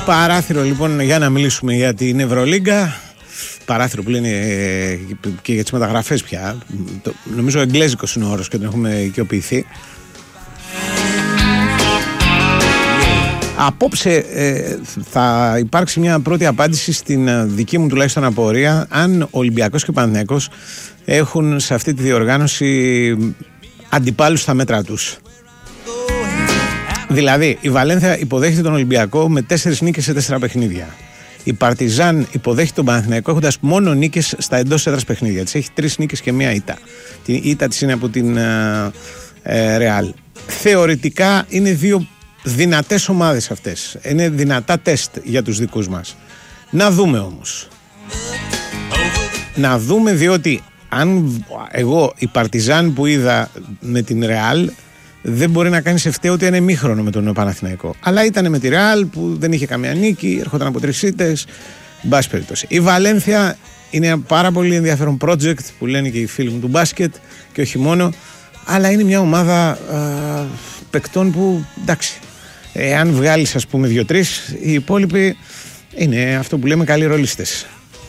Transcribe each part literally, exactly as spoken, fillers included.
Παράθυρο λοιπόν για να μιλήσουμε για την Ευρωλίγκα. Παράθυρο που λένε και για τις μεταγραφές πια. Νομίζω εγγλέζικος είναι ο όρος και τον έχουμε οικειοποιηθεί. Απόψε ε, θα υπάρξει μια πρώτη απάντηση στην ε, δική μου τουλάχιστον απορία αν ο Ολυμπιακός και ο Παναθηναϊκός έχουν σε αυτή τη διοργάνωση αντιπάλους στα μέτρα τους. Δηλαδή η Βαλένθια υποδέχεται τον Ολυμπιακό με τέσσερις νίκες σε τέσσερα παιχνίδια. Η Παρτιζάν υποδέχεται τον Παναθηναϊκό έχοντας μόνο νίκες στα εντός έδρας παιχνίδια. Της έχει τρεις νίκες και μία ήττα. Την ήττα της είναι από την Ρεάλ. Ε, Θεωρητικά είναι δύο δυνατές ομάδες αυτές. Είναι δυνατά τεστ για τους δικούς μας. Να δούμε όμως. Να δούμε, διότι αν εγώ η Παρτιζάν που είδα με την Ρεάλ δεν μπορεί να κάνει σε φταίο ότι είναι μήχρονο με τον Παναθηναϊκό. Αλλά ήταν με τη Ρεάλ που δεν είχε καμία νίκη, έρχονταν από τρεις ήττες. Μπας περιπτώσει. Η Βαλένθια είναι ένα πάρα πολύ ενδιαφέρον project που λένε και οι φίλοι μου του μπάσκετ και όχι μόνο. Αλλά είναι μια ομάδα α, παικτών που εντάξει. Εάν βγάλεις ας πούμε δύο-τρεις, οι υπόλοιποι είναι αυτό που λέμε καλοί ρολίστες.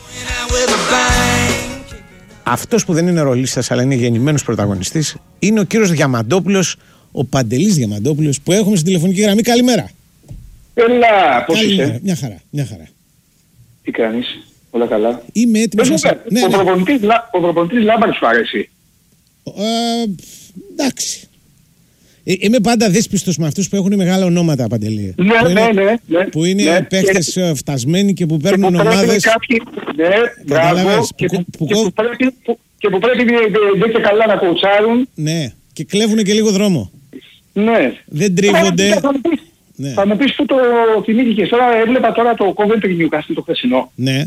Αυτός που δεν είναι ρολίστας αλλά είναι γεννημένος πρωταγωνιστής είναι ο κύριος Διαμαντόπουλος, ο Παντελής Διαμαντόπουλος που έχουμε στην τηλεφωνική γραμμή. Καλημέρα. Έλα, πώς Καλημέρα. είσαι? Μια χαρά, μια χαρά. Τι κάνεις, όλα καλά? Είμαι έτοιμος. Να... Ναι, ο ναι. προπονητής, ο προπονητής Λάμπαρ σου αρέσει? Ε, εντάξει. Ε, είμαι πάντα δύσπιστος με αυτούς που έχουν μεγάλα ονόματα, Παντελή. Ναι, που ναι, είναι, ναι, ναι. Που είναι ναι, παίχτες και... φτασμένοι και που παίρνουν και που ομάδες. Κάποιοι... Ναι, μπράβο. Και, που, που, και, που πρέπει, που, και που πρέπει δεν και καλά να κοουτσάρουν. Ναι, και κλέβουν και λίγο δρόμο. Ναι. Δεν τρίβονται. Θα μου πεις, ναι. θα μου πεις που το θυμήθηκες. Τώρα έβλεπα τώρα το Coventry Newcastle το χθεσινό. Ναι.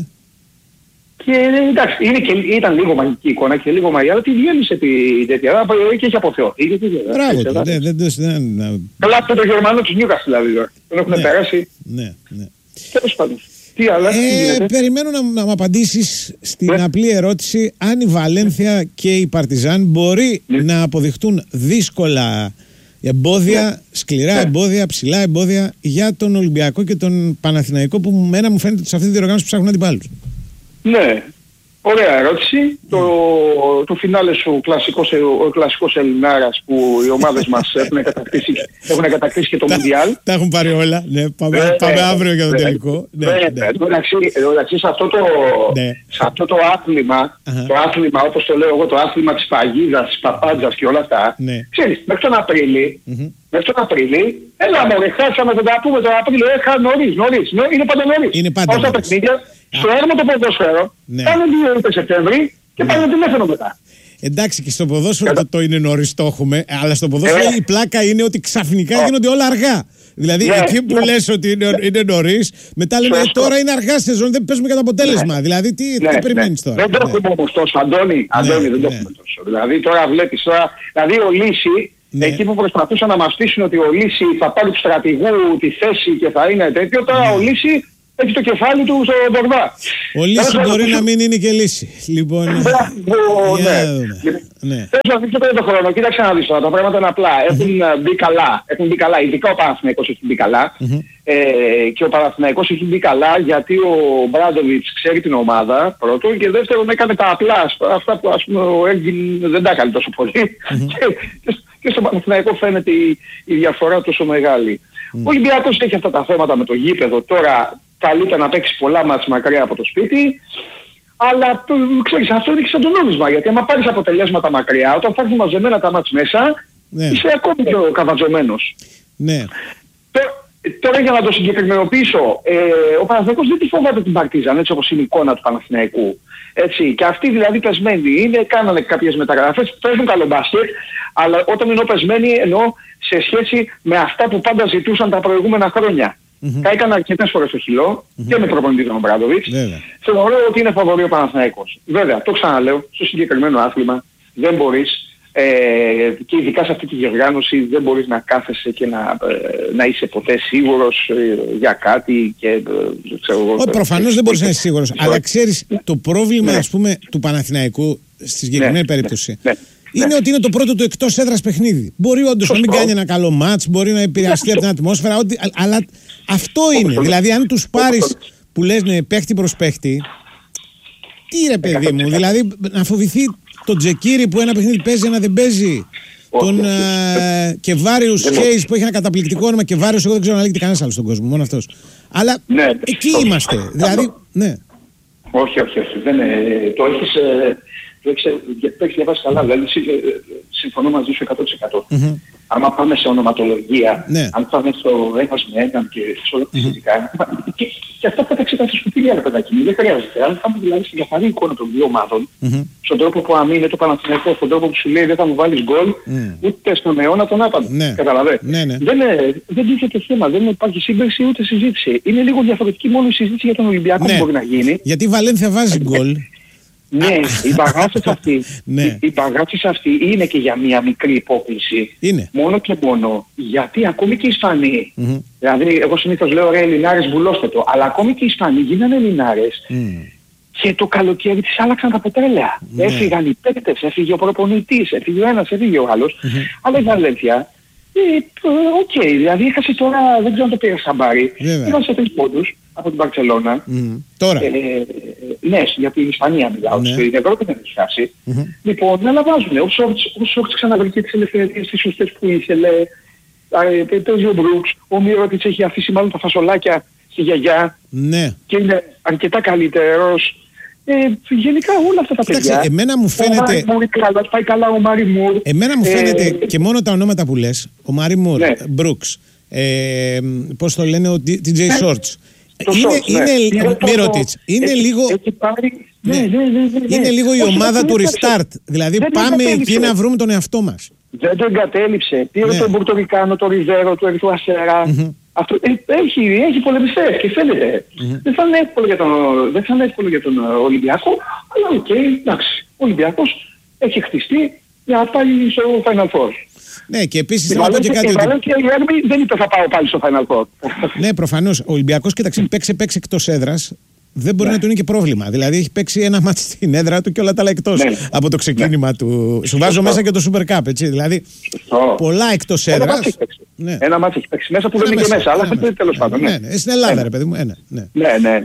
Και εντάξει, είναι και, ήταν λίγο μαγική εικόνα και λίγο μαγική, αλλά τη διέλυσε τη τέτοια, και έχει αποθεωθεί. Μπράβο, ναι, δεν το... Καλά αυτό το Γερμανό του Newcastle δηλαδή, τον έχουν περάσει. Ναι, ναι. Τέλος πάντων. Τι άλλα, τι γίνεται? Περιμένω να, να μου απαντήσεις στην απλή ερώτηση αν η Βαλένθια και η Παρτιζάν μπορεί να αποδειχτούν δύσκολα εμπόδια, σκληρά εμπόδια, ψηλά εμπόδια για τον Ολυμπιακό και τον Παναθηναϊκό που μένα μου φαίνεται ότι σε αυτή τη διοργάνωση ψάχνουν αντιπάλους. Ναι, ωραία ερώτηση. Mm. Το, το φινάλε σου κλασικός, ο κλασικός Ελληνάρας που οι ομάδες μας έχουν κατακτήσει, έχουν κατακτήσει και το Μουντιάλ. Τα έχουν πάρει όλα. Ναι, πάμε, ε, πάμε ε, αύριο για το ε, τελικό. Ναι, ναι, ναι. Εντάξει, σε αυτό το, ναι. σε αυτό το άθλημα, uh-huh. το άθλημα όπως το λέω εγώ, το άθλημα της παγίδας, της παπάντζας και όλα αυτά, ναι. Ξέρεις, μέχρι τον Απρίλη, mm-hmm. μέχρι τον Απρίλη, έλα μωρέ, χάσαμε, θα τα πούμε τον Απρίλιο, έχα νωρίς, νωρίς, είναι πάντα νωρίς. Είναι πάντα νωρίς. Στο έρμο το ποδόσφαιρο, ναι. Πάνε δύο ώρες Σεπτέμβρη και ναι. Πάνε τηλέφωνο μετά. Εντάξει, και στο ποδόσφαιρο το, το είναι νωρίς το έχουμε, αλλά στο ποδόσφαιρο ε. η πλάκα είναι ότι ξαφνικά ε. γίνονται όλα αργά. Δηλαδή yeah, εκεί που yeah. λες ότι είναι, είναι νωρίς, μετά λέμε ε, τώρα είναι αργά σεζόν, δεν παίζουμε για το αποτέλεσμα. Yeah. Δηλαδή τι, yeah. τι περιμένεις yeah. τώρα. Δεν το έχουμε όμως τόσο, Αντώνη, Αντώνη yeah. δεν το έχουμε τόσο. Δηλαδή τώρα βλέπεις, τώρα, δηλαδή ο Λύση, ναι. Εκεί που προσπαθούσαν να μας πείσουν ότι ο Λύση θα πάρει του στρατηγού τη θέση και θα είναι τέτοιο, τώρα ναι. ο Λύση έχει το κεφάλι του στο Ντορβά. Ο Λύση μπορεί να μην είναι και Λύση. Λοιπόν, μπράβο, ναι. Θέλω να δείξω τώρα τον χρόνο. Κοίταξε να δεις τώρα, τα πράγματα είναι απλά. Έχουν μπει καλά. Έχουν μπει καλά. Ειδικά ο Παναθηναϊκός έχει μπει καλά. Και ο Παναθηναϊκός έχει μπει καλά γιατί ο Μπράντοβιτς ξέρει την ομάδα, πρώτον. Και δεύτερον έκανε τα απλά. Αυτά που ας πούμε ο Έργιν δεν τα έκανε τόσο πολύ. Και στον Παναθηναϊκό φαίνεται η διαφορά τόσο μεγάλη. Ο Ολυμπιακός έχει αυτά τα θέματα με το γήπεδο. Τώρα καλείται να παίξει πολλά μάτς μακριά από το σπίτι. Αλλά το, ξέρεις, αυτό είναι και σαν το νόμισμα. Γιατί άμα πάρεις αποτελέσματα μακριά, όταν θα έρθουν μαζεμένα τα μάτς μέσα, ναι. είσαι ακόμη πιο καβατζωμένος. Ναι. Τώρα, τώρα για να το συγκεκριμενοποιήσω, ε, ο Παναθηναϊκός δεν τη φοβάται την Παρτίζαν, έτσι όπως είναι η εικόνα του Παναθηναϊκού. Έτσι, και αυτοί δηλαδή πεσμένοι είναι, κάνανε κάποιες μεταγραφές, παίζουν καλό μπάσκετ, αλλά όταν είναι πεσμένοι εννοώ σε σχέση με αυτά που πάντα ζητούσαν τα προηγούμενα χρόνια. Mm-hmm. Κάηκαν αρκετές φορές το χειλό mm-hmm. και με προπονητή τον Μπράντοβιτς. Yeah. Θεωρώ ότι είναι φαβορί ο Παναθηναϊκός. Βέβαια, το ξαναλέω, στο συγκεκριμένο άθλημα δεν μπορείς, ε, και ειδικά σε αυτή τη διοργάνωση δεν μπορείς να κάθεσαι και να, ε, να είσαι ποτέ σίγουρος ε, για κάτι και ε, ξέρω εγώ. Όχι, προφανώς δεν μπορείς να είσαι σίγουρος, αλλά ξέρεις το πρόβλημα ναι. ας πούμε του Παναθηναϊκού στη συγκεκριμένη ναι, περίπτωση. Ναι, ναι. είναι ναι. ότι είναι το πρώτο του εκτός έδρας παιχνίδι. Μπορεί όντως να μην κάνει ένα καλό μάτς, μπορεί να επηρεαστεί από την ατμόσφαιρα, ότι, αλλά αυτό είναι. Δηλαδή, αν τους πάρεις που λες ναι, παίχτη προς παίχτη, τι ρε παιδί μου, δηλαδή να φοβηθεί τον Τζεκίρι που ένα παιχνίδι παίζει, ένα δεν παίζει. Τον uh, Κεβάριους Χέις που έχει ένα καταπληκτικό όνομα. Κεβάριους, εγώ δεν ξέρω να λέγεται κανένας άλλος στον κόσμο, μόνο αυτός. Αλλά ναι, εκεί το, είμαστε. Το, δηλαδή, το, ναι. Όχι, όχι, όχι. Δεν, ε, το έχεις, ε, το έχεις, το έχεις διαβάσει καλά. Δηλαδή, συμφωνώ μαζί σου εκατό τοις εκατό. Mm-hmm. Άμα πάμε σε ονοματολογία, ναι. αν πάμε στο ένας με έναν και σε όλα τα σχετικά, και, και αυτά θα τα εξετάσεις στο πηγαίνει, παιδάκι μου. Δεν χρειάζεται. Αν πάμε δηλαδή στην καθαρή εικόνα των δύο ομάδων, mm-hmm. στον τρόπο που αμήνε το Παναθηναϊκό, στον τρόπο που σου λέει δεν θα μου βάλεις γκολ, mm. ούτε στον αιώνα τον άπαντο. Ναι. Καταλαβαίνετε. Ναι, ναι. Δεν, δεν τίθεται θέμα, δεν υπάρχει σύγκριση ούτε συζήτηση. Είναι λίγο διαφορετική μόνο η συζήτηση για τον Ολυμπιακό ναι. που μπορεί να γίνει. Γιατί η Βαλένθια βάζει γκολ. Ναι, οι μπαγάτσες αυτοί, ναι. οι μπαγάτσες αυτοί είναι και για μια μικρή υπόκληση. Είναι. Μόνο και μόνο γιατί ακόμη και οι Ισπανοί, mm-hmm. δηλαδή εγώ συνήθως λέω ρε Ελληνάρες βουλώστε το, αλλά ακόμη και οι Ισπανοί γίνανε Ελληνάρες mm. και το καλοκαίρι τις άλλαξαν τα πετρέλαια. Mm. Έφυγαν οι παίκτες, έφυγε ο προπονητής, έφυγε ο ένας, έφυγε ο άλλος, mm-hmm. αλλά η Βαλένθια, οκ, ε, okay, δηλαδή έχασε τώρα, δεν ξέρω αν το πήρε σαν μπάρι, είχαν σε τρεις πόντους από την Μπαρτσελώνα. Mm. Τώρα. Ε, ναι, για την Ισπανία μιλάω, ναι. στην Ευρώπη δεν έχει χάσει. Mm-hmm. Λοιπόν, να λαβάζουν. Ο Σόρτς ξαναβρήκε τις ελευθερίες τις σωστές που ήθελε. Παίζει ο Μπρούξ, ο Μύρωτιτς έχει αφήσει μάλλον τα φασολάκια στη γιαγιά. Ναι. Και είναι αρκετά καλύτερος. Ε, γενικά όλα αυτά τα Κοίταξε, παιδιά. Εμένα μου φαίνεται. Ο Μάρι Μουρ, πάει καλά ο Μάρι Μουρ. Εμένα μου φαίνεται ε, και μόνο τα ονόματα που λες, ο Μάρι Μουρ, ναι. Μπρούξ, ε, πώς το λένε, ο τι τζέι Shorts. Είναι, ναι. είναι, Μύρωτιτς, είναι έχει, λίγο, έχει πάρει, ναι, ναι, ναι, ναι, είναι λίγο η όχι, ομάδα του restart. Δηλαδή δεν πάμε εκεί να βρούμε τον εαυτό μας. Δεν το εγκατέλειψε. Πήρε ναι. τον Πορτορικάνο, τον Ριβέρο, τον Ερυθρό Αστέρα. Mm-hmm. Αυτό, έχει, έχει πολεμιστές και φαίνεται. Mm-hmm. Δεν θα είναι εύκολο για τον, δεν θα είναι εύκολο για τον Ολυμπιακό, αλλά οκ, okay, εντάξει. Ο Ολυμπιακός έχει χτιστεί για να πάει στο Final Four. Ναι, και επίσης θέλω να πω και κάτι. Η Βαλένθια δεν είπε θα πάω πάλι στο Final Four. Ναι, προφανώς. Ο Ολυμπιακός, κοίταξε, παίξε παίξε εκτός έδρας. Δεν μπορεί ναι. να του είναι και πρόβλημα. Δηλαδή έχει παίξει ένα μάτι στην έδρα του και όλα τα άλλα εκτός ναι. από το ξεκίνημα ναι. του. Σου βάζω μέσα και το Super Cup, έτσι. Δηλαδή oh. πολλά εκτός έδρας. Ένα μάτι έχει παίξει. Ναι. Ένα μάτι έχει παίξει μέσα που δεν είναι και μέσα. Αλλά αυτό τέλος πάντων. Ναι, ναι. Στην Ελλάδα, ρε παιδί μου. Ένα. Ναι, ναι, ναι.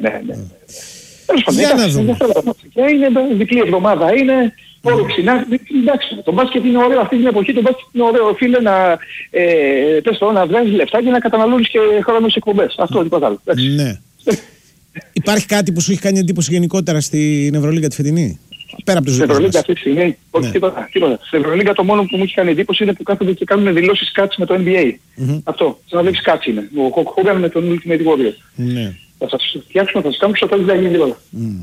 Τέλος πάντων. Για να δούμε. Είναι διπλή εβδομάδα. Είναι. Όρεξη, να, εντάξει, το μπάσκετ είναι ωραίο αυτή την εποχή, το μπάσκετ είναι ωραίο, φίλε, να, ε, πες το, να βγάζεις λεφτά και να καταναλώνεις και χρόνο σε εκπομπές. Αυτό, τίποτα άλλο. Ναι. Υπάρχει κάτι που σου έχει κάνει εντύπωση γενικότερα στην Ευρωλίγκα τη φετινή? Πέρα από τους δικούς μας. Στην Ευρωλίγκα αυτή τη στιγμή, όχι ναι. τίποτα, τίποτα. Στην Ευρωλίγκα το μόνο που μου έχει κάνει εντύπωση είναι που κάθονται και κάνουν δηλώσεις κάτς με το N B A. Mm-hmm. Αυτό, σαν να βλέπεις κάτς είναι. Ο Χοκ Χόγκαν με τον Ultimate Warrior. Ναι. Θα σας φτιάξουμε, θα σας κάνουμε στο τέλος δεν γίνει τίποτα. Mm.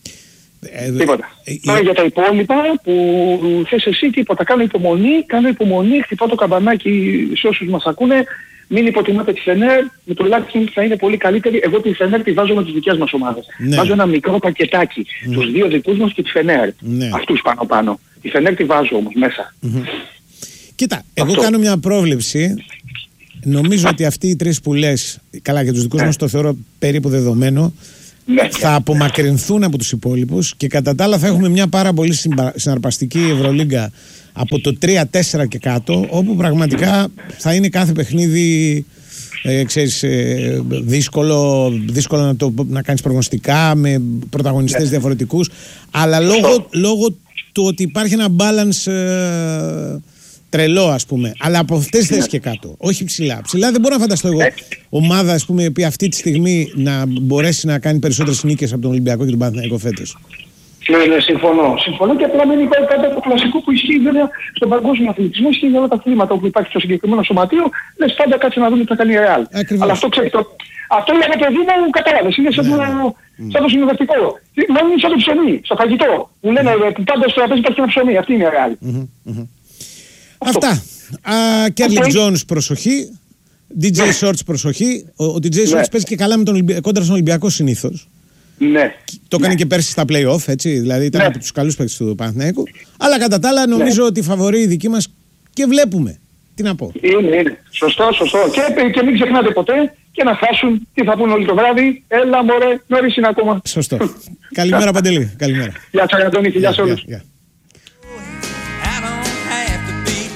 Ε, τίποτα. Ε, Τώρα ε, για τα υπόλοιπα που θες εσύ τίποτα. Κάνω υπομονή, κάνω υπομονή, χτυπάω το καμπανάκι σε όσους μας ακούνε. Μην υποτιμάτε τη Φενέρ, με τουλάχιστον θα είναι πολύ καλύτερη. Εγώ τη Φενέρ τη βάζω με τις δικές μας ομάδες. Ναι. Βάζω ένα μικρό πακετάκι. Mm. Τους δύο δικούς μας και τη Φενέρ. Ναι. Αυτούς πάνω πάνω. Τη Φενέρ τη βάζω όμως μέσα. Mm-hmm. Κοίτα, εγώ αυτό. κάνω μια πρόβλεψη. Νομίζω ότι αυτοί οι τρεις που λες, καλά για τους δικούς ναι. μας το θεωρώ περίπου δεδομένο. Ναι. Θα απομακρυνθούν από τους υπόλοιπους και κατά τα άλλα θα έχουμε μια πάρα πολύ συναρπαστική Ευρωλίγκα από το τρία τέσσερα και κάτω, όπου πραγματικά θα είναι κάθε παιχνίδι ε, ξέρεις, ε, δύσκολο, δύσκολο να, το, να κάνεις προγνωστικά με πρωταγωνιστές ναι. διαφορετικούς, αλλά λόγω, λόγω του ότι υπάρχει ένα balance ε, τρελό, ας πούμε, αλλά από αυτές τις θέσεις και κάτω, όχι ψηλά. Ψηλά δεν μπορώ να φανταστώ εγώ ομάδα, ας πούμε, που αυτή τη στιγμή να μπορέσει να κάνει περισσότερες νίκες από τον Ολυμπιακό και τον Παναθηναϊκό φέτος. Ναι, ναι, συμφωνώ. Συμφωνώ και απλά δεν υπάρχει κάτι από το κλασικό που ισχύει βέβαια στον παγκόσμιο αθλητισμό, ισχύει για όλα τα αθλήματα όπου υπάρχει στο συγκεκριμένο σωματείο. Λες πάντα κάτσε να δούμε τι θα κάνει η Real. Αλλά αυτό ξέρει το. Αυτό για το παιδί μου κατάλαβες. Είναι σαν, ναι, το, ναι. σαν το συνοδευτικό. Μάλλον είναι σαν το ψωμί, στο φαγητό. Μου λένε που πάντα στο τραπέζι υπάρχει ένα ψωμί. Αυτή είναι η Real. Mm-hmm, mm-hmm. Αυτά. Κέρλικ Τζόνς προσοχή. ντι τζέι Shorts προσοχή. Ο, ο ντι τζέι Shorts παίζει και καλά με τον Ολυμπια... κόντρα στον Ολυμπιακό συνήθως. Ναι. Το έκανε ναι. και πέρσι στα play-off, έτσι. Δηλαδή ήταν ναι. από τους καλούς παίκτες του Παναθηναϊκού. Αλλά κατά τα άλλα νομίζω ναι. ότι φαβορεί η δική μας και βλέπουμε. Τι να πω. Είναι, είναι. Σωστό, σωστό. Και, και μην ξεχνάτε ποτέ και να χάσουν. Τι θα πούνε όλοι το βράδυ. Έλα μωρέ, νωρίς είναι ακόμα. Σωστό. Καλημέρα Παντελή. Καλημέρα. Γεια σας Αντώνη, γεια σε όλους.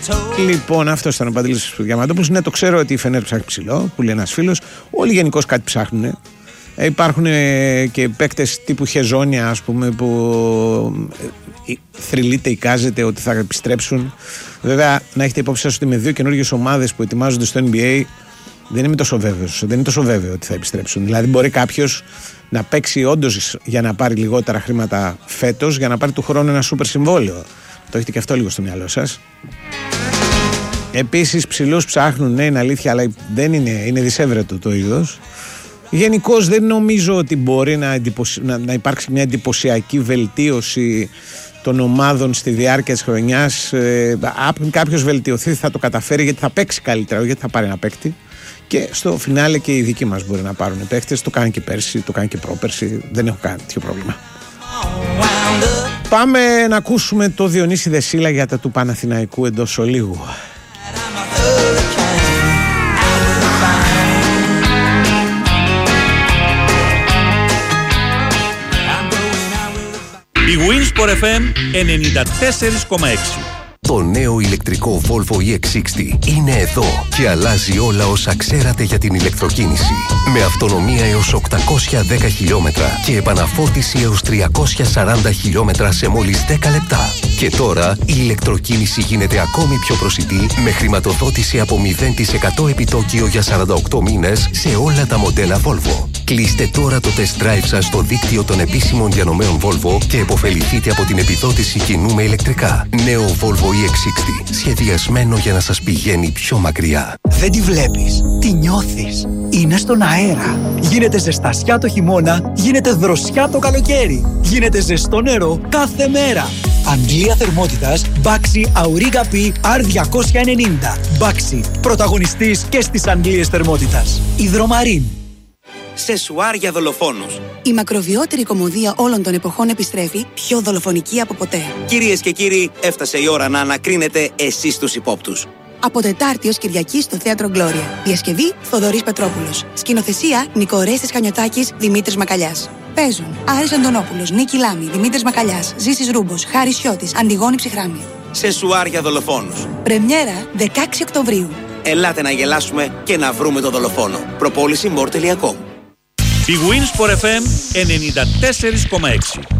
Λοιπόν, αυτό ήταν ο Παντελής Διαμαντόπουλος. Ναι, το ξέρω ότι η Φενέρ ψάχνει ψηλό, που λέει ένας φίλος. Όλοι γενικώς κάτι ψάχνουν. Ε, υπάρχουν ε, και παίκτες τύπου Χεζόνια, ας πούμε, που ε, θρυλείται, εικάζεται ότι θα επιστρέψουν. Βέβαια, να έχετε υπόψη σας ότι με δύο καινούργιες ομάδες που ετοιμάζονται στο N B A δεν είμαι τόσο βέβαιος, δεν είναι τόσο βέβαιο ότι θα επιστρέψουν. Δηλαδή, μπορεί κάποιος να παίξει όντως για να πάρει λιγότερα χρήματα φέτος, για να πάρει του χρόνου ένα σούπερ συμβόλαιο. Το έχετε και αυτό λίγο στο μυαλό σας. Επίσης, ψηλούς ψάχνουν, ναι, είναι αλήθεια, αλλά δεν είναι, είναι δυσέβρετο το είδος. Γενικώς δεν νομίζω ότι μπορεί να, εντυπωσι... να, να υπάρξει μια εντυπωσιακή βελτίωση των ομάδων στη διάρκεια της χρονιάς. Ε, αν κάποιος βελτιωθεί θα το καταφέρει, γιατί θα παίξει καλύτερα, γιατί θα πάρει ένα παίκτη. Και στο φινάλε και οι δικοί μας μπορεί να πάρουν παίκτες. Το κάνει και πέρσι, το κάνει και πρόπερσι. Δεν έχω κάνει τέτοιο πρόβλημα. Πάμε να ακούσουμε το Διονύση Δεσίλα για τα του Παναθηναϊκού εντός ολίγου. Η Winsport εφ εμ ενενήντα τέσσερα κόμμα έξι. Το νέο ηλεκτρικό Volvo ι εξ εξήντα είναι εδώ και αλλάζει όλα όσα ξέρατε για την ηλεκτροκίνηση. Με αυτονομία έως οκτακόσια δέκα χιλιόμετρα και επαναφόρτιση έως τριακόσια σαράντα χιλιόμετρα σε μόλις δέκα λεπτά. Και τώρα η ηλεκτροκίνηση γίνεται ακόμη πιο προσιτή με χρηματοδότηση από μηδέν τοις εκατό επιτόκιο για σαράντα οκτώ μήνες σε όλα τα μοντέλα Volvo. Κλείστε τώρα το test drive σας στο δίκτυο των επίσημων διανομέων Volvo και επωφεληθείτε από την επιδότηση κοινού με ηλεκτρικά. Νέο Volvo ι εξ εξήντα, σχεδιασμένο για να σας πηγαίνει πιο μακριά. Δεν τη βλέπεις, τη νιώθεις. Είναι στον αέρα. Γίνεται ζεστασιά το χειμώνα, γίνεται δροσιά το καλοκαίρι. Γίνεται ζεστό νερό κάθε μέρα. Αντλία θερμότητας Baxi Auriga P αρ διακόσια ενενήντα. Baxi, πρωταγωνιστής και στις αντλίες θερμότητας. Υδρομαρίν. Σεσουάρ για δολοφόνους. Η μακροβιότερη κομμωδία όλων των εποχών επιστρέφει, πιο δολοφονική από ποτέ. Κυρίες και κύριοι, έφτασε η ώρα να ανακρίνετε εσείς τους υπόπτους. Από Τετάρτη ως Κυριακή στο Θέατρο Γκλώρια. Διασκευή Θοδωρής Πετρόπουλος. Σκηνοθεσία Νικορέστης Χανιωτάκης, Δημήτρης Μακαλιάς. Παίζουν Άρης Αντωνόπουλος, Νίκη Λάμη, Δημήτρης Μακαλιάς, Ζήσης Ρούμπος, Χάρης Σιώτης, Αντιγόνη Ψυχράμη. Σεσουάρ για δολοφόνους. Πρεμιέρα δεκαέξι Οκτωβρίου. Ελάτε να γελάσουμε και να βρούμε τον δολοφόνο. Προπόληση μορ τελεία κομ. Η Winsport εφ εμ ενενήντα τέσσερα κόμμα έξι.